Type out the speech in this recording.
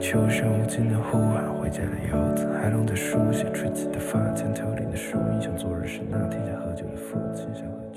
秋声无尽的呼喊，回家的游子，孩童在书写，吹起的发间，头顶的树影，像昨日是那天下喝酒的父亲，像